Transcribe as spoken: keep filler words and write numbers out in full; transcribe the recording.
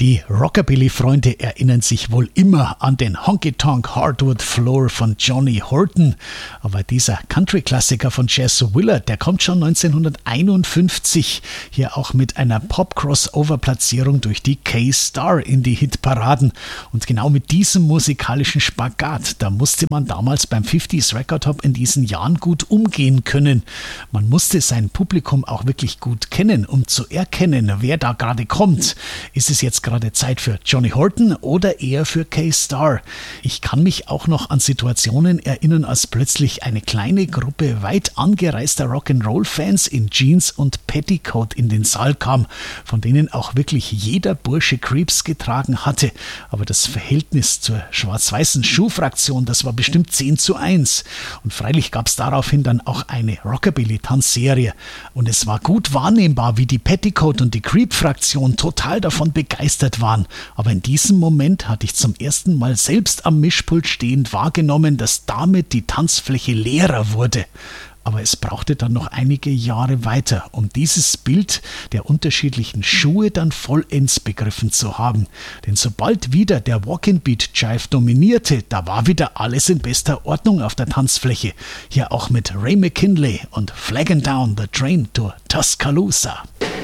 Die Rockabilly-Freunde erinnern sich wohl immer an den Honky-Tonk Hardwood Floor von Johnny Horton. Aber dieser Country-Klassiker von Jazz Willard, der kommt schon neunzehnhunderteinundfünfzig hier auch mit einer Pop-Crossover-Platzierung durch die K-Star in die Hitparaden. Und genau mit diesem musikalischen Spagat, da musste man damals beim fünfziger Record Hop in diesen Jahren gut umgehen können. Man musste sein Publikum auch wirklich gut kennen, um zu erkennen, wer da gerade kommt. Ist es jetzt gerade Zeit für Johnny Horton oder eher für K-Star? Ich kann mich auch noch an Situationen erinnern, als plötzlich eine kleine Gruppe weit angereister Rock'n'Roll-Fans in Jeans und Petticoat in den Saal kam, von denen auch wirklich jeder Bursche Creeps getragen hatte. Aber das Verhältnis zur schwarz-weißen Schuhfraktion, das war bestimmt zehn zu eins. Und freilich gab es daraufhin dann auch eine Rockabilly-Tanzserie. Und es war gut wahrnehmbar, wie die Petticoat- und die Creep-Fraktion total davon begeistert waren. Aber in diesem Moment hatte ich zum ersten Mal selbst am Mischpult stehend wahrgenommen, dass damit die Tanzfläche leerer wurde. Aber es brauchte dann noch einige Jahre weiter, um dieses Bild der unterschiedlichen Schuhe dann vollends begriffen zu haben. Denn sobald wieder der Walk-in-Beat-Jive dominierte, da war wieder alles in bester Ordnung auf der Tanzfläche. Hier auch mit Ray McKinley und Flagging Down the Train to Tuscaloosa.